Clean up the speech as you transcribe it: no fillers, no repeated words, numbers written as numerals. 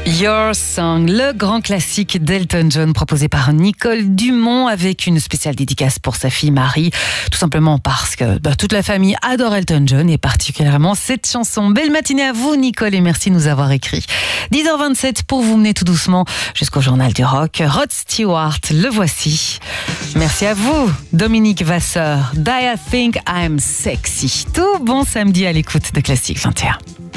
Your Song, le grand classique d'Elton John proposé par Nicole Dumont avec une spéciale dédicace pour sa fille Marie, tout simplement parce que toute la famille adore Elton John et particulièrement cette chanson. Belle matinée à vous Nicole et merci de nous avoir écrit. 10h27 pour vous mener tout doucement jusqu'au journal du rock. Rod Stewart, le voici. Merci à vous Dominique Vasseur. I Think I'm Sexy. Tout bon samedi à l'écoute de Classique 21.